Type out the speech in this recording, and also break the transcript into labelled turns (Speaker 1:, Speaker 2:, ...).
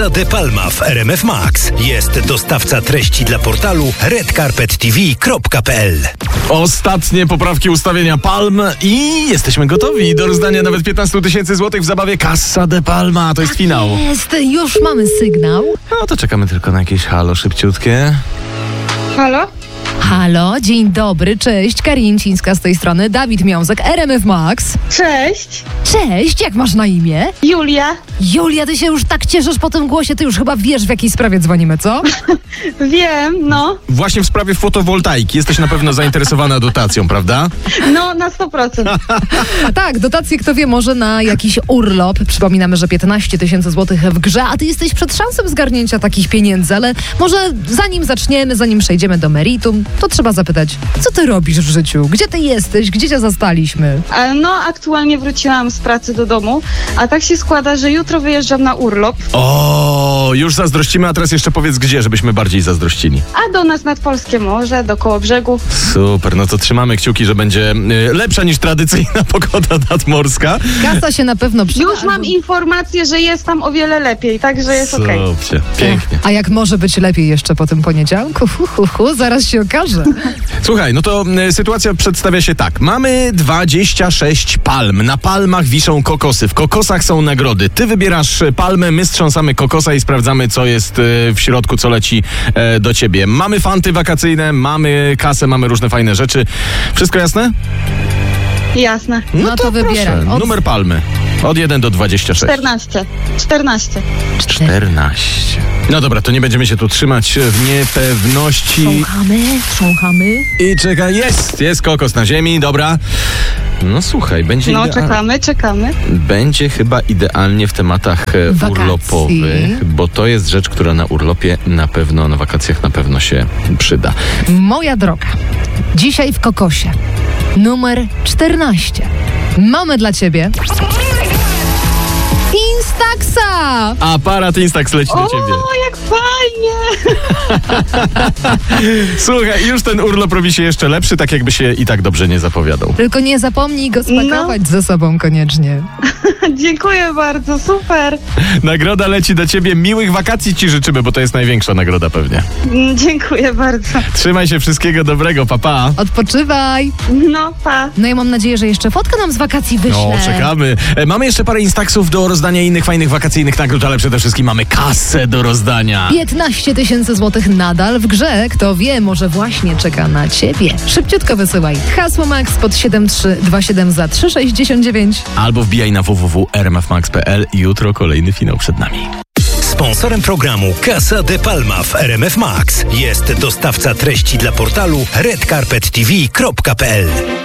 Speaker 1: De Palma w RMF Max. Jest dostawca treści dla portalu redcarpettv.pl.
Speaker 2: Ostatnie poprawki ustawienia Palm i jesteśmy gotowi do rozdania nawet 15 000 złotych w zabawie Casa de Palma. To jest finał.
Speaker 3: Jest, już mamy sygnał.
Speaker 2: No to czekamy tylko na jakieś halo szybciutkie.
Speaker 4: Halo?
Speaker 3: Halo, dzień dobry, cześć, Karincińska z tej strony, Dawid Miązek, RMF Max.
Speaker 4: Cześć,
Speaker 3: Cześć, jak masz na imię?
Speaker 4: Julia.
Speaker 3: Julia, ty się już tak cieszysz po tym głosie, ty już chyba wiesz, w jakiej sprawie dzwonimy, co?
Speaker 4: Wiem, no.
Speaker 2: Właśnie w sprawie fotowoltaiki. Jesteś na pewno zainteresowana dotacją, prawda?
Speaker 4: No, na 100%.
Speaker 3: A tak, dotacje, kto wie, może na jakiś urlop. Przypominamy, że 15 000 złotych w grze, a ty jesteś przed szansą zgarnięcia takich pieniędzy, ale może zanim zaczniemy, zanim przejdziemy do meritum, to trzeba zapytać, co ty robisz w życiu? Gdzie ty jesteś? Gdzie cię zastaliśmy?
Speaker 4: No, aktualnie wróciłam z pracy do domu, a tak się składa, że jutro wyjeżdżam na urlop,
Speaker 2: O, już zazdrościmy, a teraz jeszcze powiedz gdzie, żebyśmy bardziej zazdrościli.
Speaker 4: a do nas nad Polskie Morze, do Kołobrzegu.
Speaker 2: Super, no to trzymamy kciuki, że będzie lepsza niż tradycyjna pogoda nadmorska.
Speaker 3: Kasa się na pewno przyda.
Speaker 4: Już mam informację, że jest tam o wiele lepiej, także jest okej.
Speaker 2: Super, pięknie.
Speaker 3: A jak może być lepiej jeszcze po tym poniedziałku? Zaraz się okaże.
Speaker 2: Słuchaj, no to sytuacja przedstawia się tak. Mamy 26 palm. Na palmach wiszą kokosy. W kokosach są nagrody. Ty wybierasz palmę, my strząsamy kokosa i sprawdzamy, co jest w środku, co leci do ciebie. Mamy fanty wakacyjne, mamy kasę, mamy różne fajne rzeczy. Wszystko jasne?
Speaker 4: Jasne.
Speaker 3: No to wybieram.
Speaker 2: Proszę, numer palmy. Od 1 do 26.
Speaker 4: 14.
Speaker 2: 14. No dobra, to nie będziemy się tu trzymać w niepewności.
Speaker 3: Trząchamy.
Speaker 2: I czekaj, jest kokos na ziemi, dobra. No słuchaj, będzie
Speaker 4: No, czekamy.
Speaker 2: Będzie chyba idealnie w tematach
Speaker 3: Wakacji.
Speaker 2: urlopowych, bo to jest rzecz, która na urlopie na pewno, na wakacjach na pewno się przyda.
Speaker 3: Moja droga, dzisiaj w kokosie numer 14 mamy dla ciebie Instaxa!
Speaker 2: Aparat Instax leci do ciebie.
Speaker 4: O, jak fajnie!
Speaker 2: Słuchaj, już ten urlop robi się jeszcze lepszy, tak jakby się i tak dobrze nie zapowiadał.
Speaker 3: Tylko nie zapomnij go spakować ze sobą koniecznie.
Speaker 4: Dziękuję bardzo, super.
Speaker 2: Nagroda leci do ciebie, miłych wakacji ci życzymy, bo to jest największa nagroda pewnie.
Speaker 4: Dziękuję bardzo.
Speaker 2: Trzymaj się, wszystkiego dobrego, papa.
Speaker 3: Odpoczywaj.
Speaker 4: No, pa.
Speaker 3: No i mam nadzieję, że jeszcze fotkę nam z wakacji wyśle.
Speaker 2: No, czekamy. Mamy jeszcze parę Instaxów do rozdania i innych fajnych wakacyjnych nagród, ale przede wszystkim mamy kasę do rozdania.
Speaker 3: 15 000 złotych nadal w grze. Kto wie, może właśnie czeka na ciebie. Szybciutko wysyłaj hasło Max pod 7327 za 3699.
Speaker 2: Albo wbijaj na www.rmfmax.pl. Jutro kolejny finał przed nami.
Speaker 1: Sponsorem programu Casa de Palma w RMF Max jest dostawca treści dla portalu redcarpettv.pl.